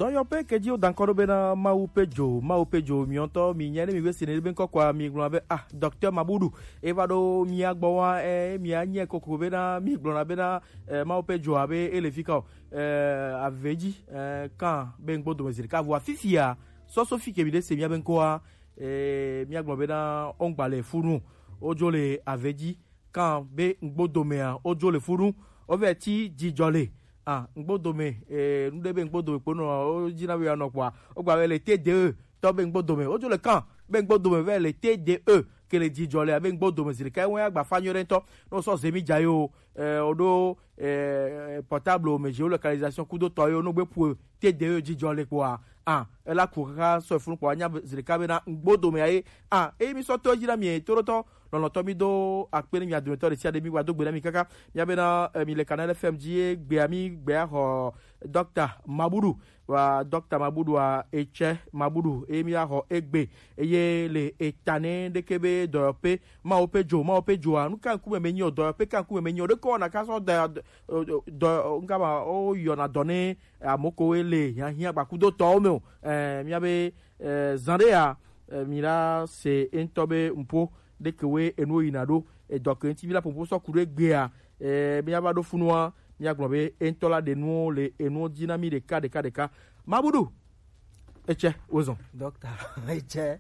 Doyo pe ke dio dankoro bena mau pejo mi onto mi nyane mi wesi ne ben kokwa mi glona be docteur Maboudou e vado mi agbowa mi anye kokko bena mi glona bena mau pejo abe elefika aveji kan ben gbodo mesiri ka vo afifia so fi ke bi de se mi ben ko mi agbon bena ongbale funu ojole aveji kan be gbodo me ojole funu oveti jijole ngbodome ndebe ngbodome pono o jina we anokwa o gba le TDE to be ngbodome o jo le kan be ngbodome ve le TDE ke le dijole be ngbodome siri kai won agba fanyore nto no so zemi jayo odo portable me géolocalisation kudo to yo no gbe pu TDE dijole kwa ela kuka so fun kwa nya siri ka be na ngbodome aye mi so to jina mi toroto lọ́nà tó mi do àpẹẹrẹ mi àdùnnú tó lè ṣe àdébí wa tó gbẹ̀rẹ̀ mi kankan mi abẹ́ náà mi lè Canal FM jí gbẹ̀yà mi gbẹ̀yà họ Dr. Maboudou wa Dr. Maboudou wa Eche Maboudou mi họ egbe eye le etane dekebe dọ̀yọ̀pẹ́ máa pe jo a nuka nkume menyi dọ̀yọ̀pẹ́ kan nkume menyi ọdẹ kọ́ ọ̀nà kásọ̀ dọ̀ nkàmà ó yọ̀nà dọ̀ní àmókòwé le yàhìn àgbàkúdó tọ́ ọ́ mi o mi abẹ́ zanre mi la se ntọ́bẹ̀ mpo de que we eno inado donc un tivila pour so kure gbea mi aba do funua mi aglobe entola de no le eno dinami de ka Maboudou eche ozon docteur eche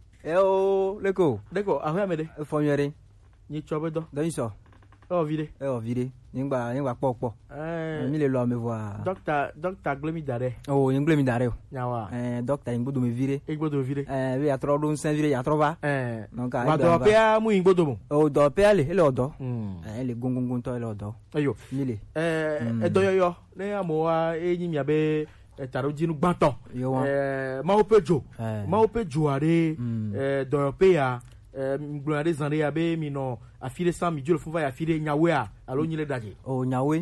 leko ahwe amede fonyere ni chobe do so vide Ningba popo. Mi le lo me voir. Docteur Glemi Dare. Oh, Glemi Dare. Nyawa. Docteur Ingbodo me vire. Vi ya tro do nsen vire ya trova. Donc va do pe mu Ingbodo mo. Oh, do pe ale ele odo. Le gongongon to ele odo. Ayo. Mile. Edoyoyo ne amoa enyi mi abe taro jinu gbanto. Ma opejo are do pe ya mglonade zande abe mi no afile sans mi jolo fuva ya afile nyawe alo nyile daje nyawe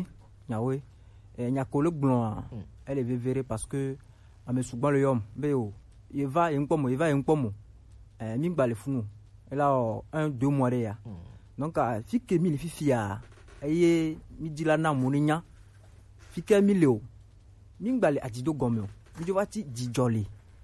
nyakolo glon elle est verrée parce que ame sugban le yom be o eva enpomo mi gba le funu elle a 1-2 mois de ya donc fike mi le fifia eye mi dila na muninya fike mi le o mi gba le ajido gome o mi jo wati dijole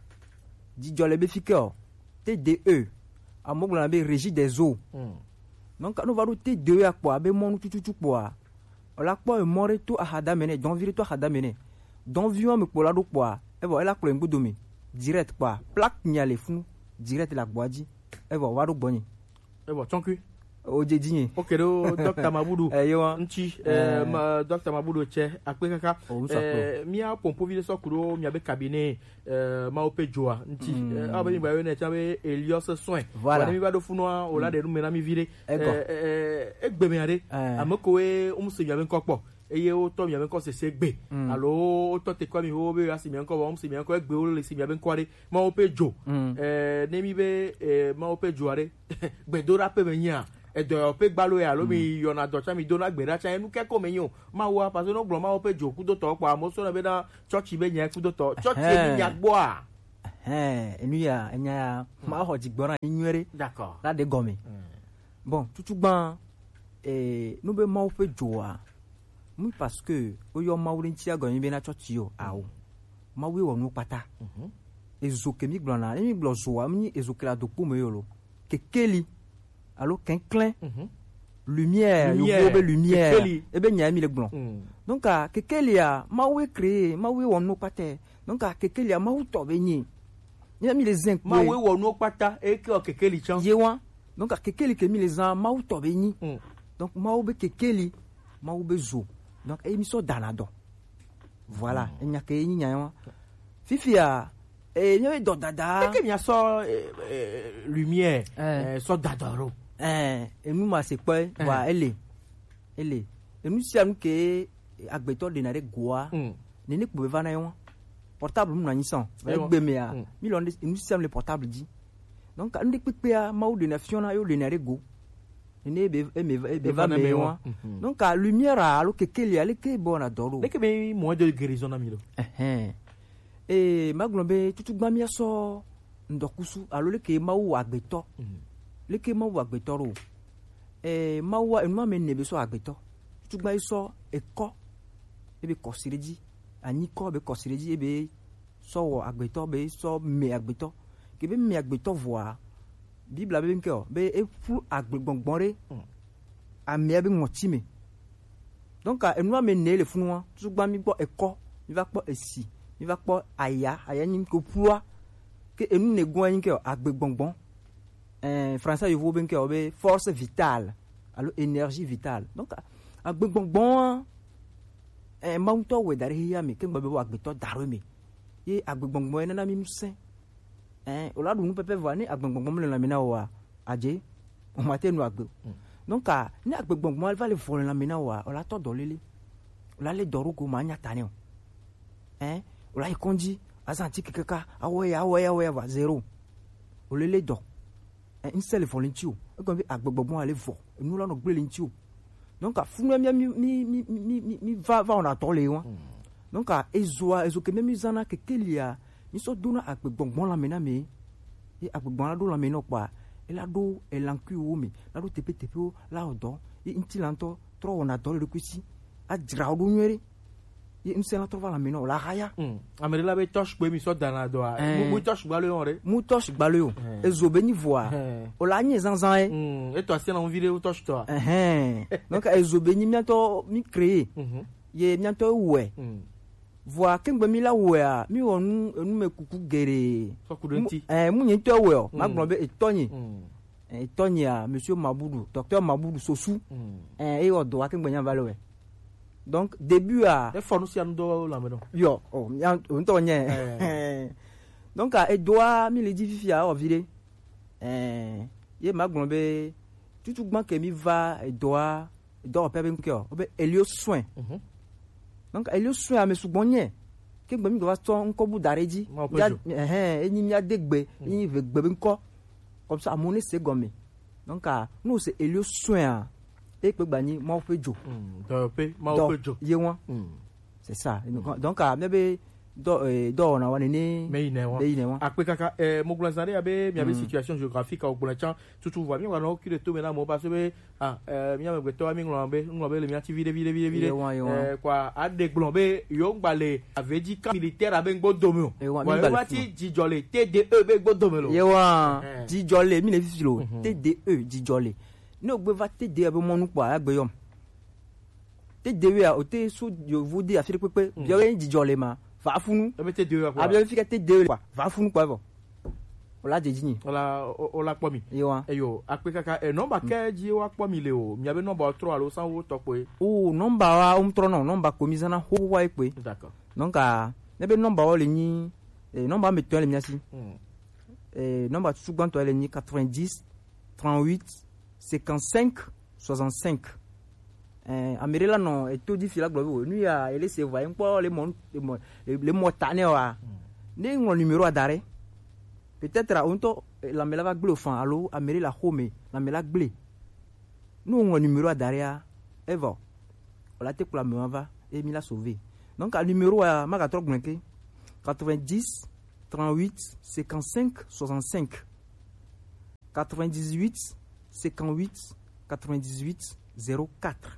be fike o TDE amogla be régie des eaux donc nous va router deux à quoi be mon tout quoi la quoi e more to ahada mene don vire to ahada mene don vion me pola do quoi e bo ela klo ngbodomi direct quoi plaque nyale funu direct la boadi e bo wa do gboni e bo tonku o jedinye OK do Dr. Maboudou nti Dr. Maboudou che akpekaka mi a pompo vile so kuro mi abe cabinet ma opejoa nti aba mi ba we na chabe Elios soin voilà mi ba do funua o la de nu na mi vire egbe mi ade amoko we umse mi abe nkokpo eye o to mi abe nko sese egbe alo o to te kwa mi ho be asi mi nko ba umse mi nko egbe o le si mi abe nko ade ma opejo ne mi be ma opejo ade gbedora pe me nya edo pe gbalo ya lo mi yona do cha mi dona gbera cha enu keko meyin ma wa pa so no gbon ma o pe joku do to pa mo so na be na church be nya ku do to church e nya gbo enu ya enya ma ho ji gbora inwere d'accord la de gomi bon tutu gban no be ma o pe joa mu parce que o yo ma wurin ti agon be na church yo awo ma we wonu pata ezokemi gbona mi gbo zo wa mi ezokela do po me yo lo kekeli alors qu'un clin lumière et ben nyami le blond donc kekeli a mawe créé mawe wonu pate donc kekeli a mawe to benyi nyami les zinc mawe wonu pata e ke kekeli chan yewa donc kekeli ke mi les an mawe to benyi donc mawe be kekeli mawe be zo donc e mi so danado voilà enya ke yin nyawa fifia nyawe do dada ke mi aso lumière so dadaro nous ma c'est quoi wa elle et nous sommes que agbeto de na re goa ne ne pouvait va na yon portable nous na nisan egbe me a mi lo nous sommes le portable dit donc ande pepe a ma ou de na fiona yo de na re go ne be va me yon donc a lumière a lo kekeli ale ke bon adoro de que me moyen de guérison na mi lo maglombe tutu gba mi aso ndokusu alo le ke ma ou agbeto leke ma wa gbetoro ma wa enu ma nebe so agbeto tugba iso eko ebe kosireji ani ko be kosireji ebe so agbeto be so me agbeto ke be me agbeto voa bible be nke be e fu agbegbongbonre a me be ngotime donc enu ame ne le funua tugba mi gbo eko mi va po esi mi va po aya ni ko pua ke enu ne gun nke agbegbongbon français yo be nke be force vitale alors énergie vitale donc agbegbongbon mauto we dari hiya mi ke ngbe agbeto daro mi ye agbegbongbon na mi musen ola du nu pepe vani agbegbongbon le na mi na wa aje o mate nu agbe donc ni agbegbongbon elle va le voler na mi na wa ola to dolele ola le doru ko ma nya tane ola e konji azanti kekeka awe va zéro olele do une seule volonté e ko bi agbegbongbon ale vo nu la no gbe le ntio donc funu mi va on a tolé wa donc ezo ke même zana ke kelia ni so dona agbegbongbon la mena me e agbegbon la do la mena pa e la do e lanku o mi la do tepe la odo e intilanto tro on a tolé le kusi a dra do nyere e une seule trova la mena la haya amere la be touch bo mi so dana do mu touch gba le on re mu touch gba le o ezo be ni voa o la nyi zanzan e to asia na on vidéo touch to donc ezo be ni miato mi créer ye miato we voa kengbe mi la we a mi onu me kuku gere so kudenti mu nyi to we o ma gbon be etonyi a monsieur Maboudou docteur Maboudou Sosou e odo akengbe nya vale we donc début à e fonu si ando la medo yo on to nye donc e doa mi le difficile o vire ye ma gbon be tutu gban ke mi va e doa do pe be nko o be elio soin donc elio soin a me sugbonye ke gbe mi do va to nko bu dareji eni mi adegbe eni ve gbe nko comme ça amone se gomme donc nous c'est elio soin et pe gbani mo fe jo ye won c'est ça donc maybe do na wane ni meine won akpe kaka mogulanzare abe mi abe situation géographique au boulacha tout voit bien on occupe tout maintenant mo parce que mi am gbeto ami nglobe le mi ati vide quoi a de glombe yo ngbale aveji camp militaire abe ngbodomo wa ti jijole TDE be ngbodomo ye wa jijole mi le filo TDE jijole no gbe va TDE be monu pa agbe yom TDE a o te so yo vodi afire pepe bi o jijole ma va funu a bien fi que deux quoi va funu quoi va ola jejini ola pomi eyo akpe kaka number ke ji wa pomi le o mi abe number 3 alo san wo topo e o number wa tro no number komizana ho wa epe d'accord donc ebe number o le ni number meto le miasi number tu gbanto le ni 90 38 55 65 amerela no eto di fila globe nu ya ele se va npo le motane wa ne ngro numéro adare peut-être onto la mela va glo fan allo amerela home la mela gble nu ngro numéro adare a eva la te pour la me va et mi la sauver donc le numéro a ma 90 38 55 65 98 58 98 04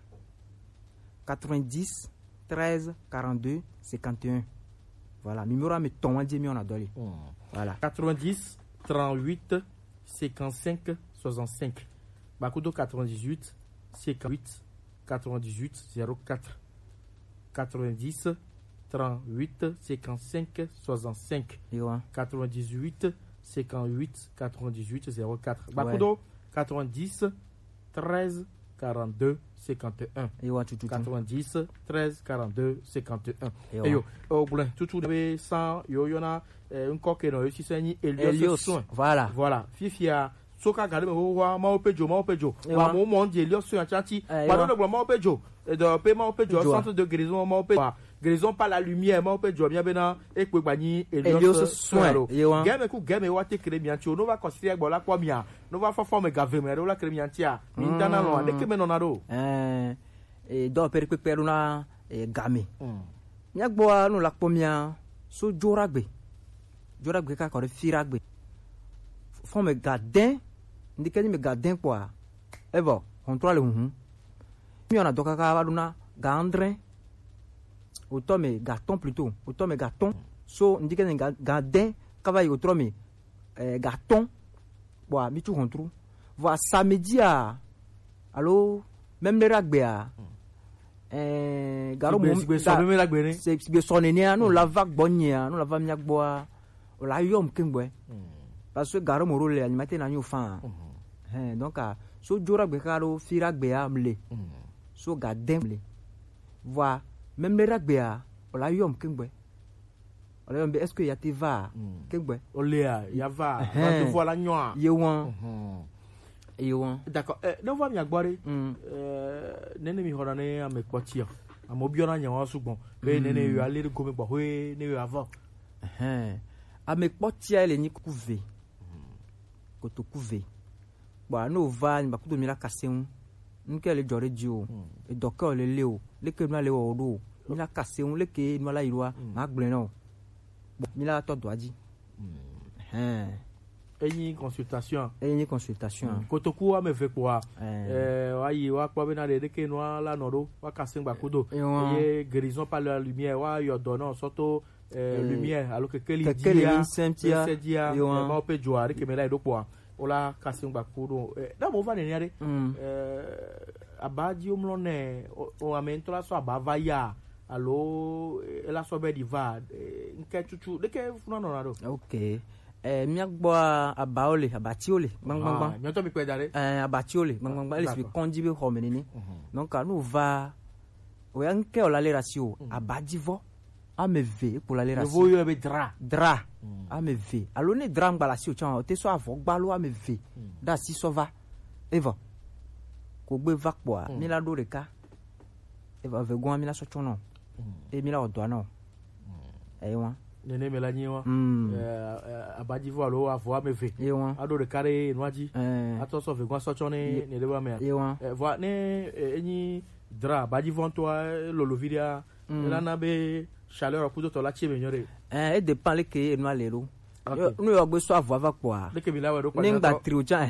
90 13 42 51. Voilà, numéro à me ton mi on a donné. Voilà. 90 38 55 65. Bakudo 98 58 98 04. 90 38 55 65. 98 58 98 04. Bakudo 90 13 42 51 90 13 42 51 eyo o boulen tout de 100 yo yona nko ke no si seni Elios voilà fifia soka gade mo wa ma opejo wa mo mo ndi Elios so chanti ba do ma opejo de pe ma opejo centre de guérison ma opejo guérison par la lumière ma opejo bien bena e pe gbani Elios so game wa te kre mianti no va considérer gbo la kwa mia no va forme gavement la kre mianti a mi dana no de ke meno na do do per pe na game nya gbo no la pomia so joragbe ka ko firagbe forme gardien ndikeni me gardien quoi evo contrôle mi on a doka ka baduna gandrin autant mais gâton plutôt autant mais gâton so ndike ne gardin kava yo tromi garton boa mi tu rentru voir samedi à allo même le rugby à garo mo c'est be sonenia no la vague bonnia no la va miak boa o la yom kengwe parce que garo mo role animateur na fa donc so jora be karo fi rugby a mle so gardin mle voir même le rugby a o la yom kengwe alors est-ce que ya te va kengwe o le ya va tu vois la noa yewan d'accord donc va mi agbore nene mi horane amekpotia amobiona nyawa sugbon be nene yo ale go me gbo we ne yo avant amekpotia ele ni kuve koto kuve ba no va ni ba kudo mi la kaseun nke le jore dio e doka le leo le ke na le wo do mi la kaseun le ke no la irwa ma gble no mi la to doaji Any consultation. Kotoku a me fait quoi? Aïe, wa quoi ben aller que noa la noro, wa casser bakudo. Et guérison par la lumière, wa yo donnant surtout lumière alors que quel dia, c'est dia, ma peut jouer que me la do quoi. Ola casser bakudo. Da mo va neniare. Abadi omlone o amento la so abavaya. Allo la so be diva. Nke chuchu, de que no no. OK. Miagboa abaole abatiole bang bang bang nyoto mi kwedare abatiole bang bang bang les kondibe homenini donc nous va oyanke olale ratio abadivo ameve pour la ratio vous yo be dra ameve alone dra ngbalasio chan te so avo gbalo ameve da si so va eva ko gbe va kwa mi la do reka eva ve gwa mi la so chono e mi la odo na ewa nene melani wa abadi vo alo avo ameve ado de carré noaji ato so ve gwa so chone ne de ba me vo ne eni dra abadi vo to lolo viria la na be chaleur ku to la chi me nyore e dépend le ke no alero no yo gbe so avo ava kwa le ke mi la we do kwa ninga triuja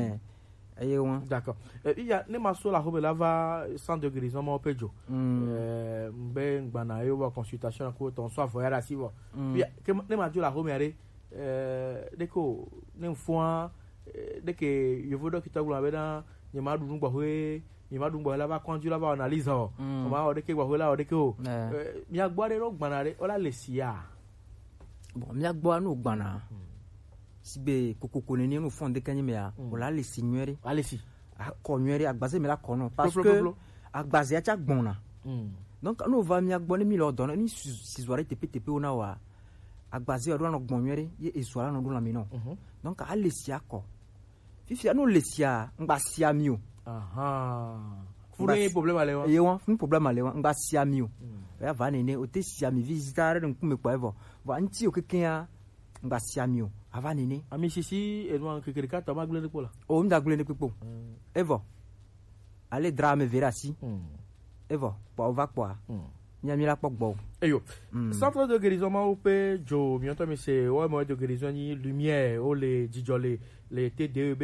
d'accord il y a ne maso la hobe lava 100 degrés on pejo ben bana yo wa consultation ko ton so avoyara si wo que ne ma la hobe are deko ne fois de que yo vodo ki tagula be na ni ma dunu gbo he ni ma dunu gbo lava conduire lava analyse o ma o de ke gbo la o de ke o mi agbare ro gbanare o la le sia bon mi agbo anu gbana sibe kokoko ne no fond de kanyeme ya ola le signere allez-y ko nyere agbaze me la kono parce que agbaze ya cha gbona donc no va mi agbo ne mi lo don ni sizware tepe ona wa agbaze o no gbon nyere ye eswara no do la mi no donc a le sia ko fifi no le sia ngba sia mi o fune problème alewa ye won fune problème alewa ngba sia mi o ya va ne o te sia mi visiteur nku me kwa evo va nti o keken ngba sia mi o ava nini ami sisi enwa kekerika ta magle pola o mda glene pipo evo ale drame verasi evo pa va kwa nyami la pogbo eyo centre de guérison ma ope jo mi onto mi se o mo de guérison ni lumière o le dijole les TDEB